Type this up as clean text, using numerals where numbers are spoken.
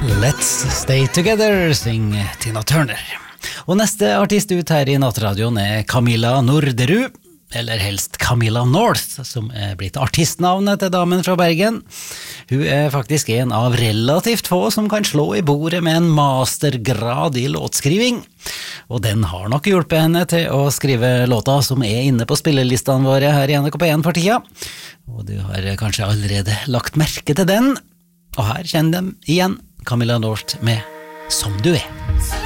Let's Stay Together, syng Tina Turner. Og neste artist ut her i Nattradioen Camilla Norderud, eller helst Camilla North, som blitt artistnavnet til damen fra Bergen. Hun faktisk en av relativt få som kan slå i bordet med en mastergrad i låtskriving. Og den har nok hjulpet henne til å skrive låta som inne på spillelistene våre her i NRK P1 for tida. Og du har kanskje allerede lagt merke til den. Og her kjenner de igjen Camilla North med Som du